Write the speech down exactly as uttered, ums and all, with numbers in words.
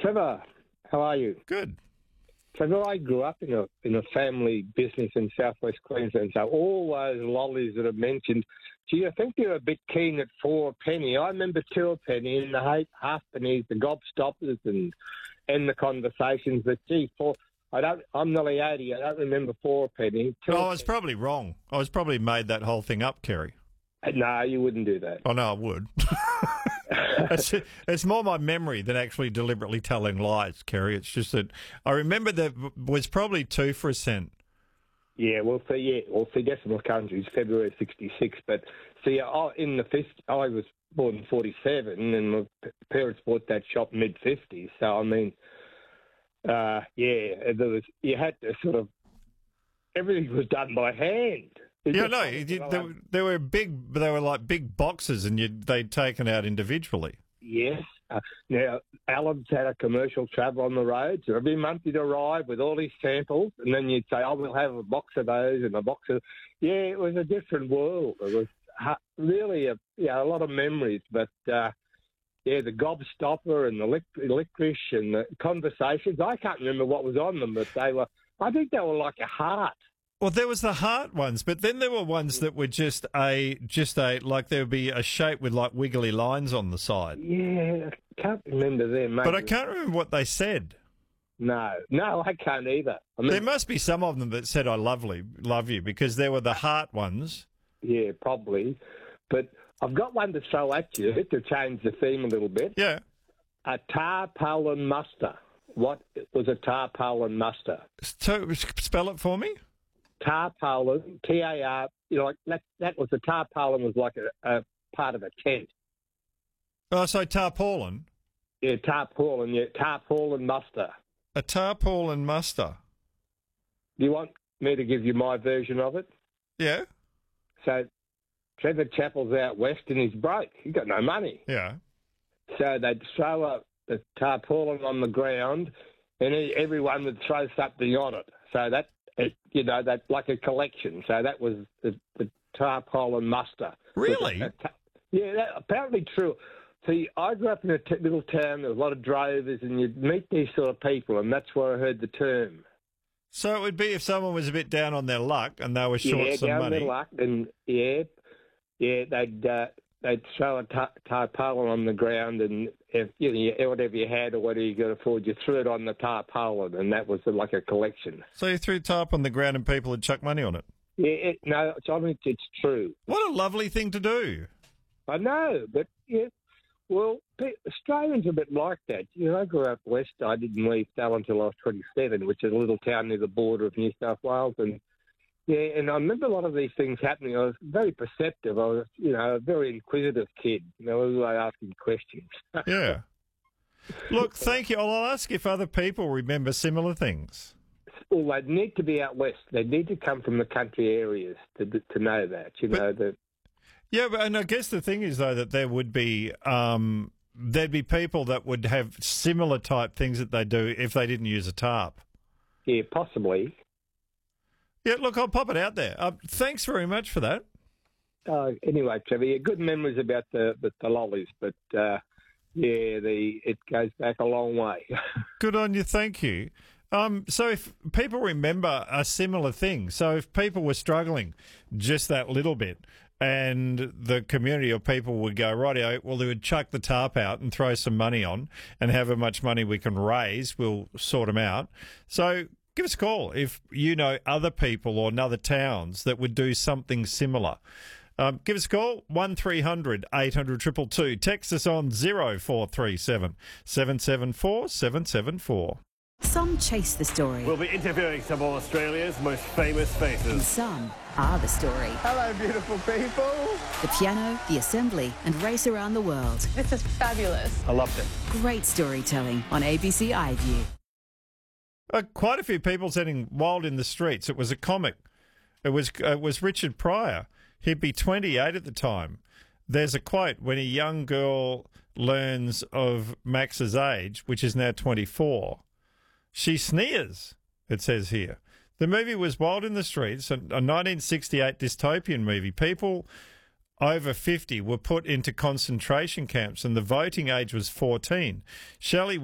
Trevor, how are you? Good. Trevor, I grew up in a in a family business in southwest Queensland, so all those lollies that are mentioned, gee, I think they're a bit keen at four a penny. I remember two a penny and the half, half pennies, the gobstoppers and and the conversations. But gee, four, I don't. I'm nearly eighty. I don't remember four a penny. Two Oh, a I was penny. probably wrong. I was probably made that whole thing up, Kerry. No, you wouldn't do that. Oh, no, I would. it's, it's more my memory than actually deliberately telling lies, Kerry. It's just that I remember that was probably two for a cent. Yeah, well, see, yeah, well, see, decimal countries, February sixty-six. But see, I, in the fifth, I was born in forty-seven, and my p- parents bought that shop mid fifties. So I mean, uh, yeah, there was you had to sort of everything was done by hand. It Yeah, just no, wasn't you, like- they, they were big. They were like big boxes, and you, they'd taken out individually. Yes. Uh, now, Alan's had a commercial travel on the road, so every month he'd arrive with all these samples, and then you'd say, oh, we'll have a box of those and a box of... Yeah, it was a different world. It was ha- really a, yeah, a lot of memories, but, uh, yeah, the gobstopper and the lic- licorice and the conversations, I can't remember what was on them, but they were... I think they were like a heart. Well, there was the heart ones, but then there were ones that were just a, just a, like there would be a shape with like wiggly lines on the side. Yeah, I can't remember them. But I can't remember what they said. No, no, I can't either. I mean, There must be some of them that said "I lovely, love you" because there were the heart ones. Yeah, probably. But I've got one to throw at you to change the theme a little bit. Yeah. A tarpaulin muster. What was a tarpaulin muster? So, spell it for me. Tarpaulin, T A R, you know, like that, that was a tarpaulin was like a, a part of a tent. Oh, so tarpaulin. Yeah, tarpaulin, yeah, tarpaulin muster. A tarpaulin muster. Do you want me to give you my version of it? Yeah. So Trevor Chappell's out west and he's broke. He's got no money. Yeah. So they'd throw a, the tarpaulin on the ground and he, everyone would throw something on it. So that, it, you know, that's like a collection. So that was the, the tarpaulin muster. Really? A, a, yeah, that, apparently true. See, I grew up in a t- little town. There was a lot of drovers and you'd meet these sort of people and that's where I heard the term. So it would be if someone was a bit down on their luck and they were short yeah, some down money. their luck and, yeah, yeah, they'd... Uh, They'd throw a tar- tarpaulin on the ground, and if you know, whatever you had or whatever you could afford, you threw it on the tarpaulin, and that was like a collection. So you threw tarp on the ground and people would chuck money on it. Yeah, it, no, it's, I mean, it's true. What a lovely thing to do. I know, but yeah, well, pe- Australians are a bit like that. You know, I grew up west. I didn't leave Dal until I was twenty-seven, which is a little town near the border of New South Wales, and yeah, and I remember a lot of these things happening. I was very perceptive. I was, you know, a very inquisitive kid. You know, always asking questions. Yeah. Look, thank you. I'll ask if other people remember similar things. Well, they'd need to be out west. They'd need to come from the country areas to to know that. You But- know that. Yeah, but and I guess the thing is though that there would be um, there'd be people that would have similar type things that they do if they didn't use a tarp. Yeah, possibly. Yeah, look, I'll pop it out there. Uh, thanks very much for that. Uh, anyway, Trevor, yeah, good memories about the the, the lollies, but uh, yeah, the it goes back a long way. Good on you. Thank you. Um, so if people remember a similar thing, so if people were struggling just that little bit and the community of people would go, rightio, well, they would chuck the tarp out and throw some money on and however much money we can raise, we'll sort them out. So give us a call if you know other people or other towns that would do something similar. Um, give us a call, one three hundred eight hundred two two two. Text us on zero four three seven seven seven four seven seven four. Some chase the story, We'll be interviewing some of Australia's most famous and faces. some are the story. Hello, beautiful people. The piano, the assembly, and race around the world. This is fabulous. I loved it. Great storytelling on A B C iView. Uh, quite a few people sending Wild in the Streets. It was a comic. It was uh, it was Richard Pryor. He'd be twenty-eight at the time. There's a quote when a young girl learns of Max's age, which is now twenty-four. She sneers, it says here. The movie was Wild in the Streets, a a nineteen sixty-eight dystopian movie. People over fifty were put into concentration camps and the voting age was fourteen. Shelley